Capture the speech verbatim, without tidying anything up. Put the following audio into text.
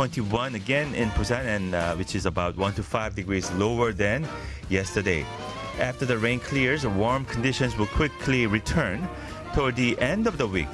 twenty-one again in Busan, and uh, which is about one to five degrees lower than yesterday. After the rain clears, warm conditions will quickly return toward the end of the week.